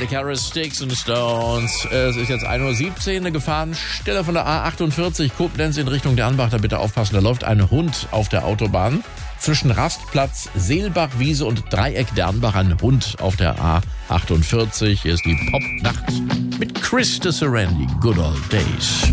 Miley Cyrus, Sticks and Stones. Es ist jetzt 1:17 Uhr, eine Gefahrenstelle von der A48 Koblenz in Richtung Dernbach. Da bitte aufpassen, da läuft ein Hund auf der Autobahn. Zwischen Rastplatz, Seelbachwiese und Dreieck Dernbach ein Hund auf der A48. Hier ist die Popnacht mit Chris de Serenity, Good Old Days.